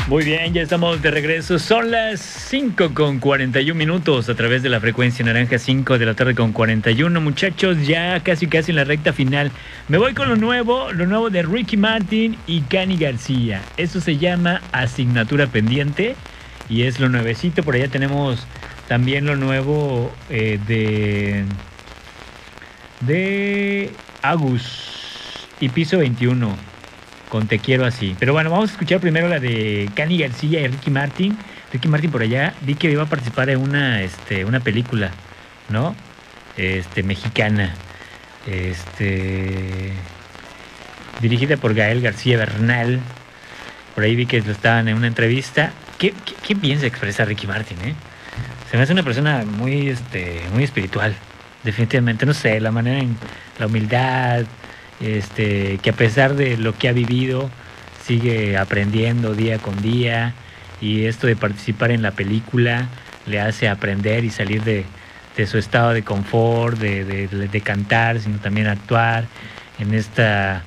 Muy bien, ya estamos de regreso. Son las 5:41 a través de la frecuencia naranja, 5 de la tarde con 41. Muchachos, ya casi en la recta final. Me voy con lo nuevo de Ricky Martin y Cani García. Eso se llama Asignatura Pendiente y es lo nuevecito. Por allá tenemos también lo nuevo de Agus y Piso 21. Con Te Quiero Así. Pero bueno, vamos a escuchar primero la de Cani García y Ricky Martin. Ricky Martin por allá vi que iba a participar en una película, ¿no? Mexicana. Dirigida por Gael García Bernal. Por ahí vi que lo estaban en una entrevista. ¿Qué piensa expresar Ricky Martin, eh? Se me hace una persona muy espiritual. Definitivamente, no sé, la manera en la humildad, que a pesar de lo que ha vivido sigue aprendiendo día con día, y esto de participar en la película le hace aprender y salir de su estado de confort, de cantar, sino también actuar en esta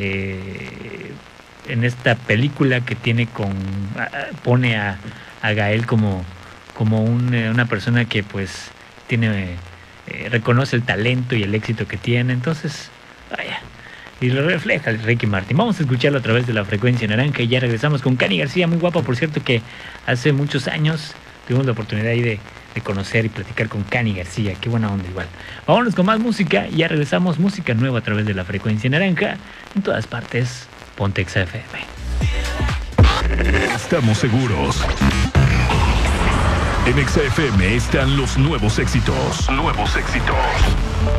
película que pone a Gael como una persona que pues reconoce el talento y el éxito que tiene. Entonces, vaya, y lo refleja el Ricky Martin. Vamos a escucharlo a través de la frecuencia naranja y ya regresamos con Cani García, muy guapa, por cierto, que hace muchos años tuvimos la oportunidad ahí de conocer y platicar con Cani García. Qué buena onda igual. Vámonos con más música y ya regresamos. Música nueva a través de la frecuencia naranja. En todas partes, ponte Exa FM. Estamos seguros. En Exa FM están los nuevos éxitos. Nuevos éxitos.